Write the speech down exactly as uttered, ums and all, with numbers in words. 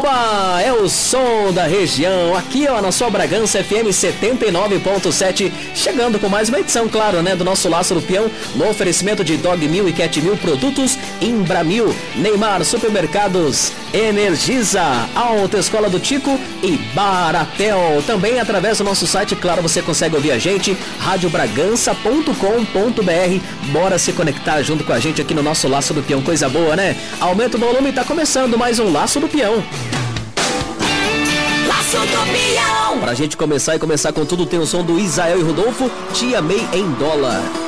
Oba! É o som da região, aqui ó, na sua Bragança F M setenta e nove ponto sete, chegando com mais uma edição, claro, né, do nosso Laço do Peão, no oferecimento de Dog Mil e Cat Mil Produtos, Imbramil, Neymar Supermercados, Energisa, Autoescola do Tico e Baratel. Também através do nosso site, claro, você consegue ouvir a gente, rádio bragança ponto com ponto b r. Bora se conectar junto com a gente aqui no nosso Laço do Peão, coisa boa, né? Aumenta o volume, tá começando mais um Laço do Peão. Laço do Peão. Pra gente começar e começar com tudo, tem o som do Isael e Rodolfo, Te Amei em Dólar.